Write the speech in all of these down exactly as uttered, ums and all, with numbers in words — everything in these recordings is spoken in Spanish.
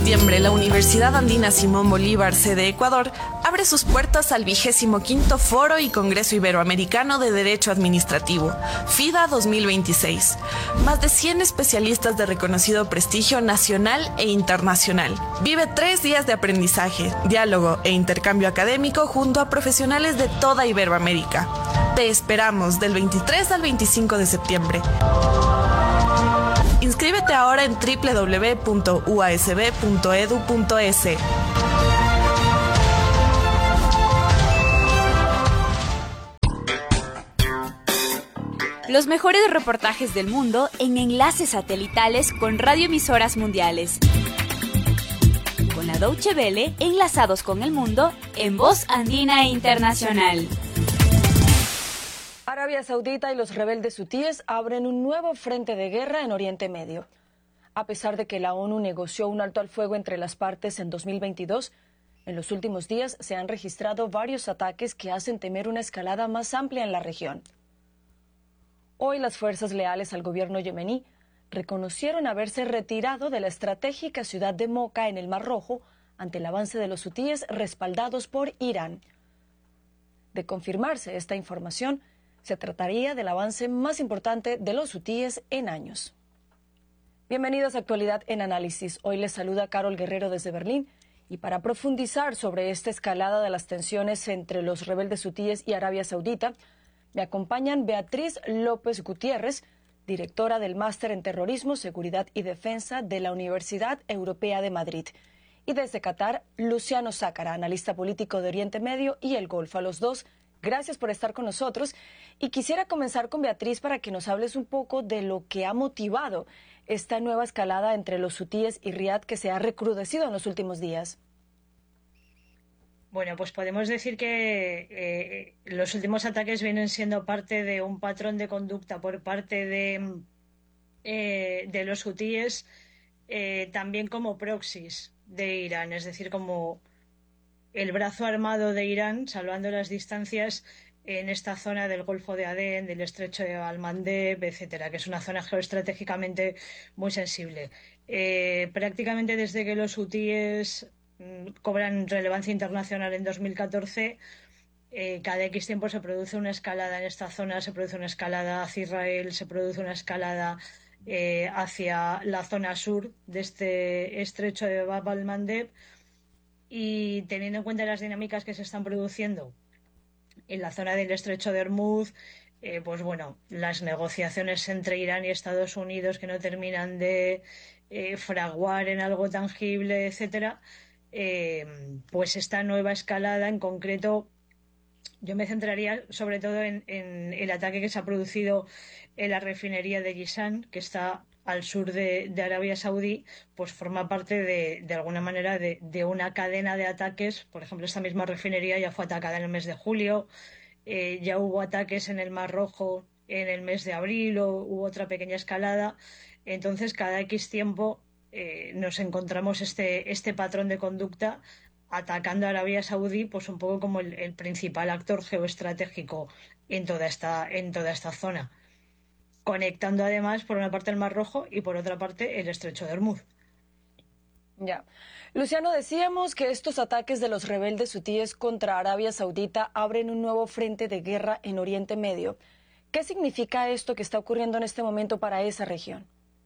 septiembre, la Universidad Andina Simón Bolívar, sede Ecuador, abre sus puertas al vigésimo quinto Foro y Congreso Iberoamericano de Derecho Administrativo, FIDA dos mil veintiséis. Más de cien especialistas de reconocido prestigio nacional e internacional. Vive tres días de aprendizaje, diálogo e intercambio académico junto a profesionales de toda Iberoamérica. Te esperamos del veintitrés al veinticinco de septiembre. Inscríbete ahora en doble u doble u doble u punto u a s b punto e d u punto e s. Los mejores reportajes del mundo en enlaces satelitales con radioemisoras mundiales. Con la Deutsche Welle, enlazados con el mundo en Voz Andina Internacional. Arabia Saudita y los rebeldes hutíes abren un nuevo frente de guerra en Oriente Medio. A pesar de que la ONU negoció un alto al fuego entre las partes en dos mil veintidós, en los últimos días se han registrado varios ataques que hacen temer una escalada más amplia en la región. Hoy las fuerzas leales al gobierno yemení reconocieron haberse retirado de la estratégica ciudad de Moca en el Mar Rojo ante el avance de los hutíes respaldados por Irán. De confirmarse esta información, se trataría del avance más importante de los hutíes en años. Bienvenidos a Actualidad en Análisis. Hoy les saluda Carol Guerrero desde Berlín y para profundizar sobre esta escalada de las tensiones entre los rebeldes hutíes y Arabia Saudita, me acompañan Beatriz López Gutiérrez, directora del Máster en Terrorismo, Seguridad y Defensa de la Universidad Europea de Madrid. Y desde Qatar, Luciano Zácara, analista político de Oriente Medio y el Golfo. A los dos, gracias por estar con nosotros. Y quisiera comenzar con Beatriz para que nos hables un poco de lo que ha motivado esta nueva escalada entre los hutíes y Riad que se ha recrudecido en los últimos días. Bueno, pues podemos decir que eh, los últimos ataques vienen siendo parte de un patrón de conducta por parte de, eh, de los hutíes, eh, también como proxies de Irán, es decir, como el brazo armado de Irán, salvando las distancias en esta zona del Golfo de Adén, del Estrecho de Al-Mandeb, etcétera, que es una zona geoestratégicamente muy sensible. Eh, prácticamente desde que los hutíes mmm, cobran relevancia internacional en dos mil catorce, eh, cada X tiempo se produce una escalada en esta zona, se produce una escalada hacia Israel, se produce una escalada eh, hacia la zona sur de este Estrecho de Bab al-Mandeb, y teniendo en cuenta las dinámicas que se están produciendo en la zona del Estrecho de Hormuz, eh, pues bueno, las negociaciones entre Irán y Estados Unidos que no terminan de eh, fraguar en algo tangible, etcétera, eh, pues esta nueva escalada en concreto, yo me centraría sobre todo en, en el ataque que se ha producido en la refinería de Jizan, que está al sur de, de Arabia Saudí, pues forma parte de, de alguna manera de, de una cadena de ataques. Por ejemplo, esta misma refinería ya fue atacada en el mes de julio, eh, ya hubo ataques en el Mar Rojo en el mes de abril, o hubo otra pequeña escalada. Entonces, cada X tiempo eh, nos encontramos este, este patrón de conducta atacando a Arabia Saudí, pues un poco como el, el principal actor geoestratégico en toda esta, en toda esta zona, conectando además por una parte el Mar Rojo y por otra parte el Estrecho de Hormuz. Ya. Luciano, decíamos que estos ataques de los rebeldes hutíes contra Arabia Saudita abren un nuevo frente de guerra en Oriente Medio. ¿Qué significa esto que está ocurriendo en este momento para esa región?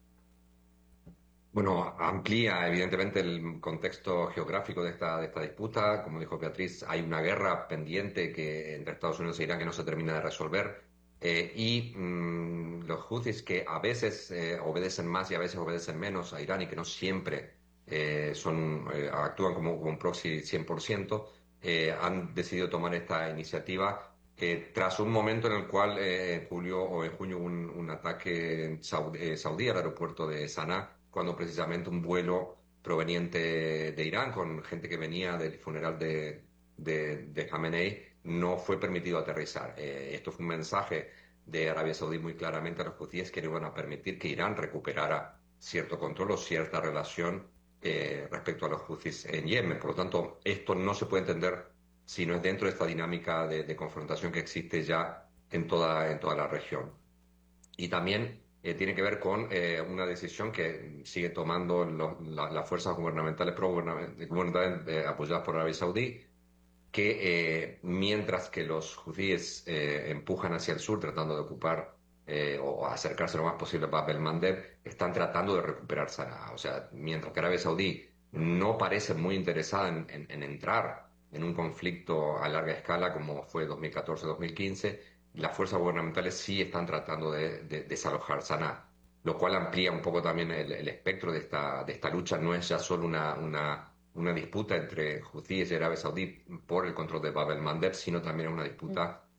Bueno, amplía evidentemente el contexto geográfico de esta, de esta disputa. Como dijo Beatriz, hay una guerra pendiente que, entre Estados Unidos e Irán, que no se termina de resolver. Eh, y mmm, los huthis, que a veces eh, obedecen más y a veces obedecen menos a Irán y que no siempre eh, son, eh, actúan como, como un proxy cien por ciento, eh, han decidido tomar esta iniciativa eh, tras un momento en el cual eh, en julio o en junio hubo un, un ataque saudí, eh, saudí al aeropuerto de Sanaa, cuando precisamente un vuelo proveniente de Irán con gente que venía del funeral de, de, de Khamenei no fue permitido aterrizar. Eh, esto fue un mensaje de Arabia Saudí muy claramente a los hutíes que no iban a permitir que Irán recuperara cierto control o cierta relación eh, respecto a los hutíes en Yemen. Por lo tanto, esto no se puede entender si no es dentro de esta dinámica de, de confrontación que existe ya en toda, en toda la región. Y también eh, tiene que ver con eh, una decisión que sigue tomando los, la, las fuerzas gubernamentales pro-gubernamentales eh, apoyadas por Arabia Saudí, que eh, mientras que los hutíes eh, empujan hacia el sur tratando de ocupar eh, o acercarse lo más posible a Bab el-Mandeb, están tratando de recuperar Sanaa. O sea, mientras que Arabia Saudí no parece muy interesada en, en, en entrar en un conflicto a larga escala como fue dos mil catorce dos mil quince, las fuerzas gubernamentales sí están tratando de, de desalojar Sanaa, lo cual amplía un poco también el, el espectro de esta, de esta lucha. No es ya solo una, una, una disputa entre hutíes y Arabia Saudí por el control de Bab el-Mandeb, sino también una disputa